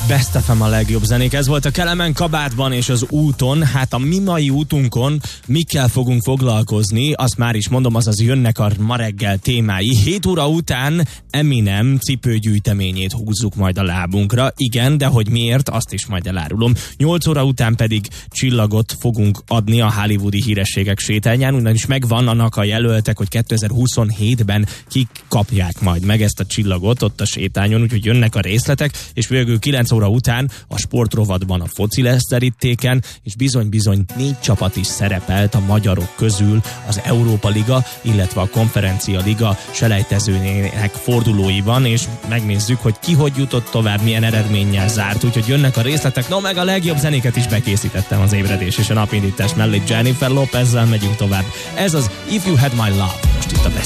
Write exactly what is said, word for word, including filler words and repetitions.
Best ef em a legjobb zenék. Ez volt a Kelemen kabátban és az úton. Hát a mi mai útunkon mikkel fogunk foglalkozni, azt már is mondom, azaz jönnek a ma reggel témái. hét óra után Eminem cipőgyűjteményét húzzuk majd a lábunkra. Igen, de hogy miért, azt is majd elárulom. nyolc óra után pedig csillagot fogunk adni a hollywoodi hírességek sétányán, ugyanis megvan annak a jelöltek, hogy kétezer-huszonhétben kik kapják majd meg ezt a csillagot ott a sétányon, úgyhogy jönnek a részletek, és végül kilenc óra után a sportrovatban a foci lesz terítéken, és bizony-bizony négy csapat is szerepelt a magyarok közül az Európa Liga, illetve a Konferencia Liga selejtezőjének fordulóiban, és megnézzük, hogy ki hogy jutott tovább, milyen eredménnyel zárt, úgyhogy jönnek a részletek, no meg a legjobb zenéket is bekészítettem az ébredés és a napindítás mellé. Jennifer Lopezzel megyünk tovább. Ez az If You Had My Love, most itt a Best